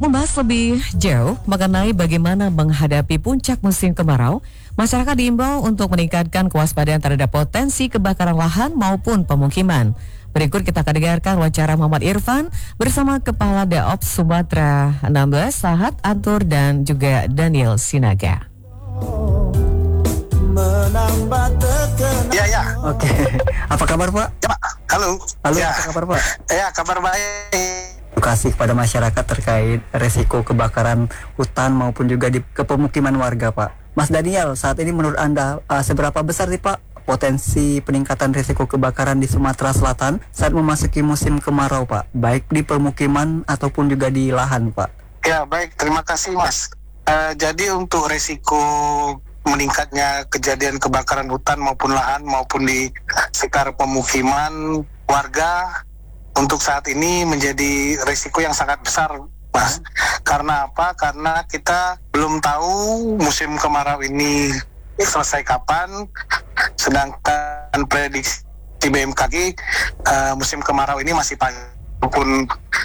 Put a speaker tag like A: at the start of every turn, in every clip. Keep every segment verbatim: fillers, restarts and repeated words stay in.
A: Membahas lebih jauh mengenai bagaimana menghadapi puncak musim kemarau, masyarakat diimbau untuk meningkatkan kewaspadaan terhadap potensi kebakaran lahan maupun pemukiman. Berikut kita akan dengarkan wawancara Muhammad Irfan bersama Kepala Daops Sumatera enam belas, Sahat Antur, dan juga Daniel Sinaga.
B: Ya, ya.
C: Oke. Apa kabar, Pak?
B: Ya, Pak. Halo.
C: Halo,
B: Ya.
C: apa kabar, Pak?
B: Ya, kabar baik.
C: Edukasi kepada masyarakat terkait resiko kebakaran hutan maupun juga di kepemukiman warga, Pak. Mas Daniel, saat ini menurut Anda uh, seberapa besar nih, Pak, potensi peningkatan risiko kebakaran di Sumatera Selatan saat memasuki musim kemarau, Pak, baik di permukiman ataupun juga di lahan, Pak?
B: Ya, baik. Terima kasih, Mas. Uh, jadi untuk resiko meningkatnya kejadian kebakaran hutan maupun lahan maupun di sekitar pemukiman warga untuk saat ini menjadi risiko yang sangat besar, Mas. Karena apa? Karena kita belum tahu musim kemarau ini selesai kapan, sedangkan prediksi B M K G uh, musim kemarau ini masih panjang, walaupun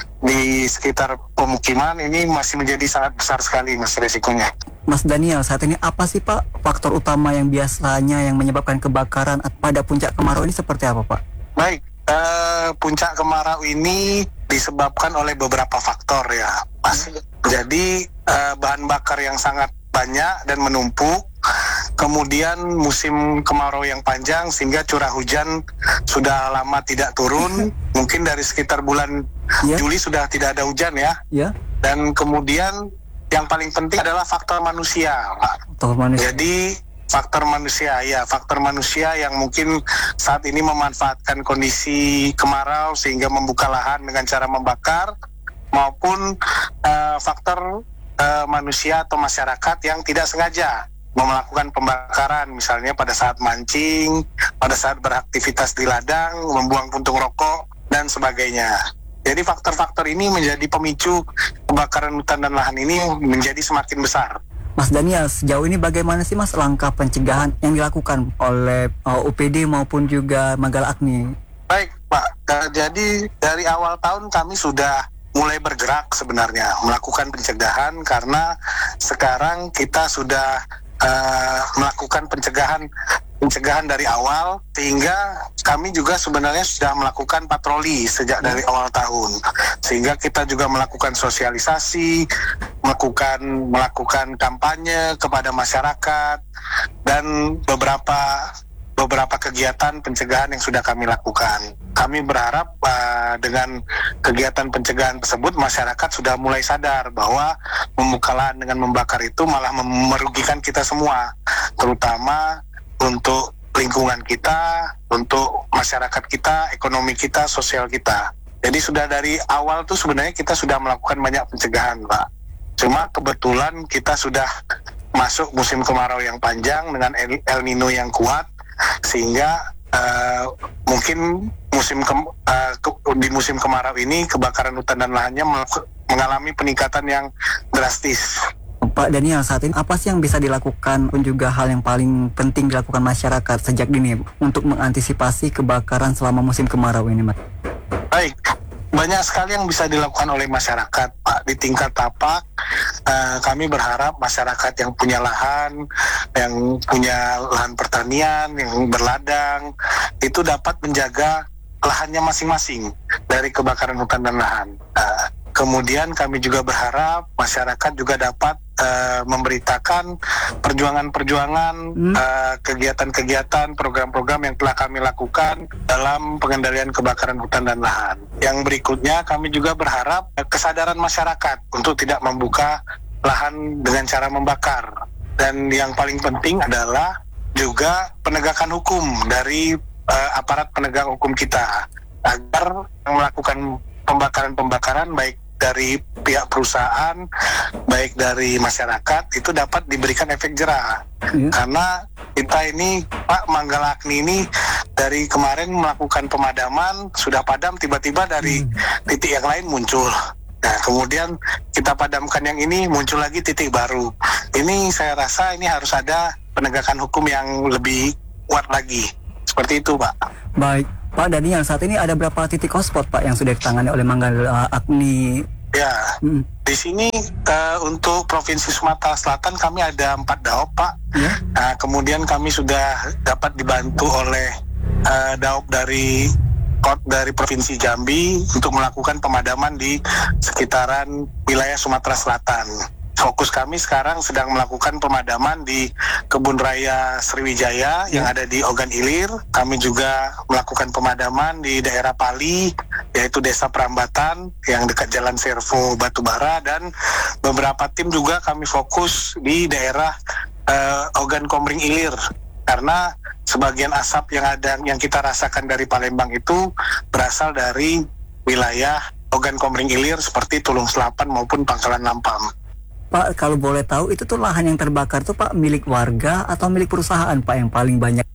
B: di sekitar pemukiman ini masih menjadi sangat besar sekali, Mas, risikonya.
C: Mas Daniel, saat ini apa sih, Pak, faktor utama yang biasanya yang menyebabkan kebakaran pada puncak kemarau ini seperti apa, Pak?
B: Baik, uh, puncak kemarau ini disebabkan oleh beberapa faktor ya, Mas. Jadi uh, bahan bakar yang sangat banyak dan menumpuk, kemudian musim kemarau yang panjang sehingga curah hujan sudah lama tidak turun, mungkin dari sekitar bulan yeah. Juli sudah tidak ada hujan ya.
C: Yeah.
B: Dan kemudian yang paling penting adalah faktor manusia, Pak.
C: Faktor manusia.
B: Jadi faktor manusia, ya faktor manusia yang mungkin saat ini memanfaatkan kondisi kemarau sehingga membuka lahan dengan cara membakar, maupun uh, faktor uh, manusia atau masyarakat yang tidak sengaja melakukan pembakaran, misalnya pada saat mancing, pada saat beraktivitas di ladang, membuang puntung rokok, dan sebagainya. Jadi faktor-faktor ini menjadi pemicu kebakaran hutan dan lahan ini menjadi semakin besar.
C: Mas Daniel, sejauh ini bagaimana sih, Mas, langkah pencegahan yang dilakukan oleh uh, U P D maupun juga Manggala Agni?
B: Baik, Pak. Uh, jadi dari awal tahun kami sudah mulai bergerak sebenarnya melakukan pencegahan, karena sekarang kita sudah uh, melakukan pencegahan pencegahan dari awal, sehingga kami juga sebenarnya sudah melakukan patroli sejak dari awal tahun, sehingga kita juga melakukan sosialisasi, melakukan melakukan kampanye kepada masyarakat, dan beberapa beberapa kegiatan pencegahan yang sudah kami lakukan. Kami berharap uh, dengan kegiatan pencegahan tersebut masyarakat sudah mulai sadar bahwa membuka lahan dengan membakar itu malah merugikan kita semua, terutama untuk lingkungan kita, untuk masyarakat kita, ekonomi kita, sosial kita. Jadi sudah dari awal tuh sebenarnya kita sudah melakukan banyak pencegahan, Pak. Cuma kebetulan kita sudah masuk musim kemarau yang panjang dengan El, El Nino yang kuat, sehingga uh, mungkin musim ke, uh, ke, di musim kemarau ini kebakaran hutan dan lahannya mengalami peningkatan yang drastis.
C: Pak Daniel, saat ini apa sih yang bisa dilakukan pun juga hal yang paling penting dilakukan masyarakat sejak dini untuk mengantisipasi kebakaran selama musim kemarau ini, Mas?
B: Baik, banyak sekali yang bisa dilakukan oleh masyarakat, Pak. Di tingkat tapak, uh, kami berharap masyarakat yang punya lahan, yang punya lahan pertanian, yang berladang, itu dapat menjaga lahannya masing-masing dari kebakaran hutan dan lahan. Uh, kemudian kami juga berharap masyarakat juga dapat uh, memberitakan perjuangan-perjuangan, hmm. uh, kegiatan-kegiatan, program-program yang telah kami lakukan dalam pengendalian kebakaran hutan dan lahan. Yang berikutnya kami juga berharap uh, kesadaran masyarakat untuk tidak membuka lahan dengan cara membakar. Dan yang paling penting adalah juga penegakan hukum dari uh, aparat penegak hukum kita agar melakukan pembakaran-pembakaran baik dari pihak perusahaan, baik dari masyarakat, itu dapat diberikan efek jerah. Hmm. Karena kita ini, Pak, Manggala Agni ini dari kemarin melakukan pemadaman, sudah padam, tiba-tiba dari hmm. titik yang lain muncul. Nah, kemudian kita padamkan yang ini, muncul lagi titik baru. Ini saya rasa ini harus ada penegakan hukum yang lebih kuat lagi. Seperti itu, Pak.
C: Baik. Pak Daniel, saat ini ada berapa titik hotspot, Pak, yang sudah ditangani oleh Manggala Agni
B: Ya,
C: Hmm.
B: di sini eh, untuk Provinsi Sumatera Selatan kami ada empat daop, Pak.
C: Ya.
B: Nah, kemudian kami sudah dapat dibantu oleh eh, daop dari Kot dari Provinsi Jambi untuk melakukan pemadaman di sekitaran wilayah Sumatera Selatan. Fokus kami sekarang sedang melakukan pemadaman di Kebun Raya Sriwijaya yang ada di Ogan Ilir. Kami juga melakukan pemadaman di daerah Pali, yaitu Desa Prambatan yang dekat Jalan Servo Batubara, dan beberapa tim juga kami fokus di daerah uh, Ogan Komering Ilir, karena sebagian asap yang ada yang kita rasakan dari Palembang itu berasal dari wilayah Ogan Komering Ilir seperti Tulung Selapan maupun Pangkalan Lampam.
C: Pak, kalau boleh tahu itu tuh lahan yang terbakar tuh Pak milik warga atau milik perusahaan Pak yang paling banyak